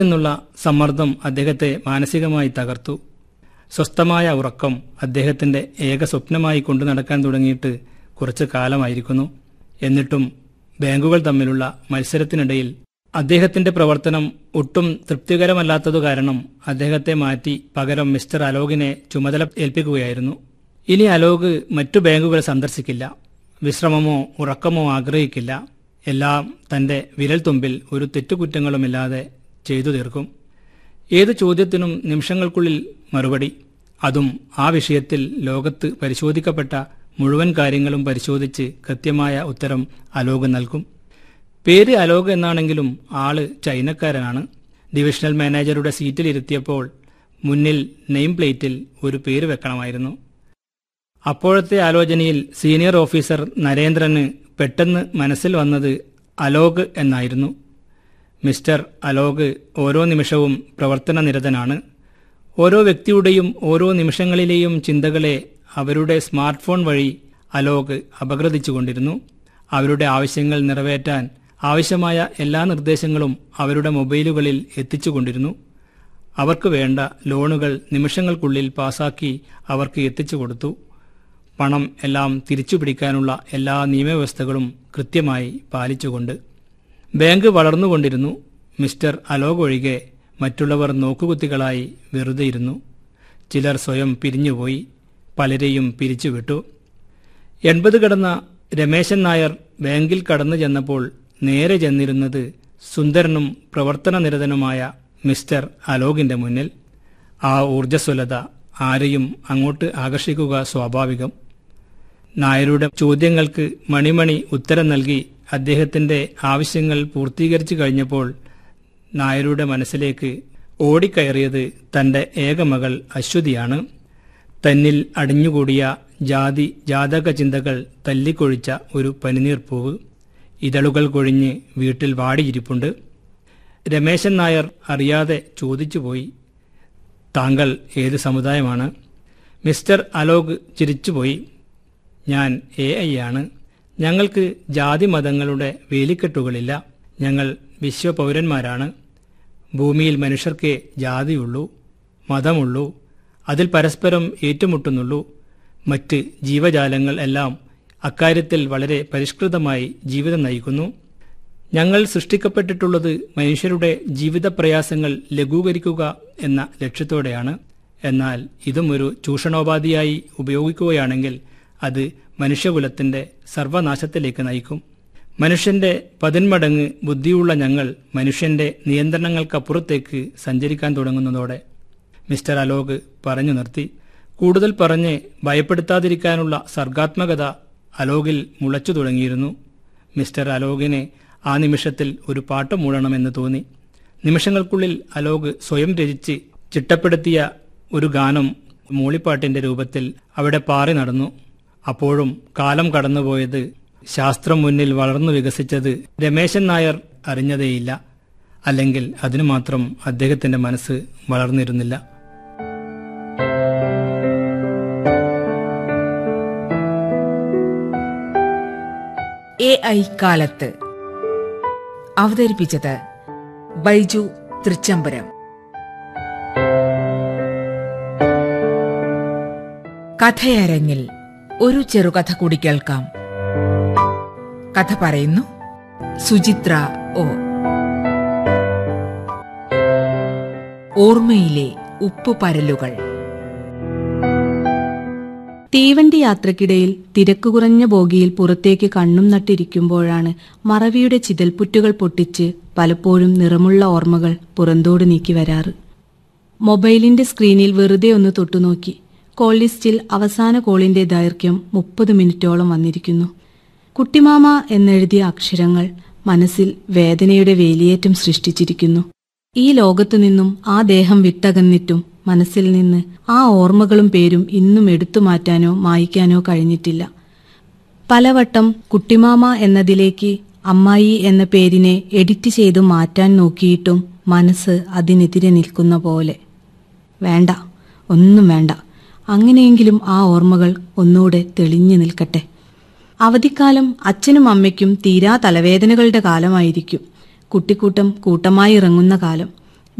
എന്നുള്ള സമ്മർദ്ദം അദ്ദേഹത്തെ മാനസികമായി തകർത്തു. സ്വസ്ഥമായ ഉറക്കം അദ്ദേഹത്തിന്റെ ഏക സ്വപ്നമായി കൊണ്ടു നടക്കാൻ തുടങ്ങിയിട്ട് കുറച്ചു കാലമായിരിക്കുന്നു. എന്നിട്ടും ബാങ്കുകൾ തമ്മിലുള്ള മത്സരത്തിനിടയിൽ അദ്ദേഹത്തിന്റെ പ്രവർത്തനം ഒട്ടും തൃപ്തികരമല്ലാത്തതു കാരണം അദ്ദേഹത്തെ മാറ്റി പകരം മിസ്റ്റർ അലോകിനെ ചുമതല ഏൽപ്പിക്കുകയായിരുന്നു. ഇനി അലോക് മറ്റു ബാങ്കുകൾ സന്ദർശിക്കില്ല. വിശ്രമമോ ഉറക്കമോ ആഗ്രഹിക്കില്ല. എല്ലാം തന്റെ വിരൽത്തുമ്പിൽ ഒരു തെറ്റുകുറ്റങ്ങളുമില്ലാതെ ചെയ്തു തീർക്കും. ഏത് ചോദ്യത്തിനും നിമിഷങ്ങൾക്കുള്ളിൽ മറുപടി. അതും ആ വിഷയത്തിൽ ലോകത്ത് പരിശോധിക്കപ്പെട്ട മുഴുവൻ കാര്യങ്ങളും പരിശോധിച്ച് കൃത്യമായ ഉത്തരം അലോക് നൽകും. പേര് അലോക് എന്നാണെങ്കിലും ആള് ചൈനക്കാരനാണ്. ഡിവിഷണൽ മാനേജറുടെ സീറ്റിലിരുത്തിയപ്പോൾ മുന്നിൽ നെയിം പ്ലേറ്റിൽ ഒരു പേര് വെക്കണമായിരുന്നു. അപ്പോഴത്തെ ആലോചനയിൽ സീനിയർ ഓഫീസർ നരേന്ദ്രന് പെട്ടെന്ന് മനസ്സിൽ വന്നത് അലോക് എന്നായിരുന്നു. മിസ്റ്റർ അലോക് ഓരോ നിമിഷവും പ്രവർത്തനനിരതനാണ്. ഓരോ വ്യക്തിയുടെയും ഓരോ നിമിഷങ്ങളിലെയും ചിന്തകളെ അവരുടെ സ്മാർട്ട് ഫോൺ വഴി അലോക് അപഗ്രഥിച്ചുകൊണ്ടിരുന്നു. അവരുടെ ആവശ്യങ്ങൾ നിറവേറ്റാൻ ആവശ്യമായ എല്ലാ നിർദ്ദേശങ്ങളും അവരുടെ മൊബൈലുകളിൽ എത്തിച്ചുകൊണ്ടിരുന്നു. അവർക്ക് വേണ്ട ലോണുകൾ നിമിഷങ്ങൾക്കുള്ളിൽ പാസാക്കി അവർക്ക് എത്തിച്ചു കൊടുത്തു. പണം എല്ലാം തിരിച്ചുപിടിക്കാനുള്ള എല്ലാ നിയമവ്യവസ്ഥകളും കൃത്യമായി പാലിച്ചുകൊണ്ട്. ബാങ്ക് വളർന്നുകൊണ്ടിരുന്നു. മിസ്റ്റർ അലോക് ഒഴികെ മറ്റുള്ളവർ നോക്കുകുത്തികളായി വെറുതെയിരുന്നു. ചിലർ സ്വയം പിരിഞ്ഞുപോയി. പലരെയും പിരിച്ചുവിട്ടു. 80 കടന്ന രമേശൻ നായർ ബാങ്കിൽ കടന്നു ചെന്നപ്പോൾ നേരെ ചെന്നിരുന്നത് സുന്ദരനും പ്രവർത്തനനിരതനുമായ മിസ്റ്റർ അലോകിന്റെ മുന്നിൽ. ആ ഊർജ്ജസ്വലത ആരെയും അങ്ങോട്ട് ആകർഷിക്കുക സ്വാഭാവികം. നായരുടെ ചോദ്യങ്ങൾക്ക് മണിമണി ഉത്തരം നൽകി അദ്ദേഹത്തിന്റെ ആവശ്യങ്ങൾ പൂർത്തീകരിച്ചു കഴിഞ്ഞപ്പോൾ നായരുടെ മനസ്സിലേക്ക് ഓടിക്കയറിയത് തന്റെ ഏകമകൾ അശ്വതിയാണ്. തന്നിൽ അടിഞ്ഞുകൂടിയ ജാതക ചിന്തകൾ തല്ലിക്കൊഴിച്ച ഒരു പനിനീർപ്പൂവ്. ഇതളുകൾ കൊഴിഞ്ഞ് വീട്ടിൽ വാടിയിരിപ്പുണ്ട്. രമേശൻ നായർ അറിയാതെ ചോദിച്ചുപോയി, താങ്കൾ ഏത് സമുദായമാണ്? മിസ്റ്റർ അലോക് ചിരിച്ചുപോയി. ഞാൻ AI ആണ്. ഞങ്ങൾക്ക് ജാതി മതങ്ങളുടെ വേലിക്കെട്ടുകളില്ല. ഞങ്ങൾ വിശ്വപൗരന്മാരാണ്. ഭൂമിയിൽ മനുഷ്യർക്കേ ജാതിയുള്ളൂ, മതമുള്ളൂ. അതിൽ പരസ്പരം ഏറ്റുമുട്ടുന്നുള്ളൂ. മറ്റ് ജീവജാലങ്ങൾ എല്ലാം അക്കാര്യത്തിൽ വളരെ പരിഷ്കൃതമായി ജീവിതം നയിക്കുന്നു. ഞങ്ങൾ സൃഷ്ടിക്കപ്പെട്ടിട്ടുള്ളത് മനുഷ്യരുടെ ജീവിത പ്രയാസങ്ങൾ ലഘൂകരിക്കുക എന്ന ലക്ഷ്യത്തോടെയാണ്. എന്നാൽ ഇതും ഒരു ചൂഷണോപാധിയായി ഉപയോഗിക്കുകയാണെങ്കിൽ അത് മനുഷ്യകുലത്തിന്റെ സർവനാശത്തിലേക്ക് നയിക്കും. മനുഷ്യന്റെ 10 മടങ്ങ് ബുദ്ധിയുള്ള ഞങ്ങൾ മനുഷ്യന്റെ നിയന്ത്രണങ്ങൾക്കപ്പുറത്തേക്ക് സഞ്ചരിക്കാൻ തുടങ്ങുന്നതോടെ. മിസ്റ്റർ അലോക് പറഞ്ഞു നിർത്തി. കൂടുതൽ പറഞ്ഞ് ഭയപ്പെടുത്താതിരിക്കാനുള്ള സർഗാത്മകത അലോകിൽ മുളച്ചു തുടങ്ങിയിരുന്നു. മിസ്റ്റർ അലോകിനെ ആ നിമിഷത്തിൽ ഒരു പാട്ട് മൂളണമെന്ന് തോന്നി. നിമിഷങ്ങൾക്കുള്ളിൽ അലോക് സ്വയം രചിച്ച് ചിട്ടപ്പെടുത്തിയ ഒരു ഗാനം മൂളിപ്പാട്ടിന്റെ രൂപത്തിൽ അവിടെ പാറി നടന്നു. അപ്പോഴും കാലം കടന്നുപോയത്, ശാസ്ത്രം മുന്നിൽ വളർന്നു വികസിച്ചത് രമേശൻ നായർ അറിഞ്ഞതേയില്ല. അല്ലെങ്കിൽ അതിനു മാത്രം അദ്ദേഹത്തിന്റെ മനസ്സ് വളർന്നിരുന്നില്ല. AI കാലത്ത് അവതരിപ്പിച്ചത് ബൈജു തൃച്ചംബരം. കഥയരങ്ങിൽ ഒരു ചെറുകഥ കൂടി കേൾക്കാം. കഥ പറയുന്നു സുചിത്ര O. ഓർമ്മയിലെ ഉപ്പുപരലുകൾ. തീവണ്ടി യാത്രക്കിടയിൽ തിരക്ക് കുറഞ്ഞ ബോഗിയിൽ പുറത്തേക്ക് കണ്ണും നട്ടിരിക്കുമ്പോഴാണ് മറവിയുടെ ചിതൽപുറ്റുകൾ പൊട്ടിച്ച് പലപ്പോഴും നിറമുള്ള ഓർമ്മകൾ പുറന്തോട് നീക്കി വരാറ്. മൊബൈലിന്റെ സ്ക്രീനിൽ വെറുതെ ഒന്ന് തൊട്ടുനോക്കി. കോൾ ലിസ്റ്റിൽ അവസാന കോളിന്റെ ദൈർഘ്യം 30 മിനിറ്റോളം വന്നിരിക്കുന്നു. കുട്ടിമാമ എന്നെഴുതിയ അക്ഷരങ്ങൾ മനസ്സിൽ വേദനയുടെ വേലിയേറ്റം സൃഷ്ടിച്ചിരിക്കുന്നു. ഈ ലോകത്തു നിന്നും ആ ദേഹം വിട്ടകന്നിട്ടും മനസ്സിൽ നിന്ന് ആ ഓർമ്മകളും പേരും ഇന്നും എടുത്തു മാറ്റാനോ മായ്ക്കാനോ കഴിഞ്ഞിട്ടില്ല. പലവട്ടം കുട്ടിമാമ എന്നതിലേക്ക് അമ്മായി എന്ന പേരിനെ എഡിറ്റ് ചെയ്തു മാറ്റാൻ നോക്കിയിട്ടും മനസ്സ് അതിനെതിരെ നിൽക്കുന്ന പോലെ. വേണ്ട, ഒന്നും വേണ്ട. അങ്ങനെയെങ്കിലും ആ ഓർമ്മകൾ ഒന്നുകൂടെ തെളിഞ്ഞു നിൽക്കട്ടെ. അവധിക്കാലം അച്ഛനും അമ്മയ്ക്കും തീരാ തലവേദനകളുടെ കാലമായിരിക്കും. കുട്ടിക്കൂട്ടം കൂട്ടമായി ഇറങ്ങുന്ന കാലം.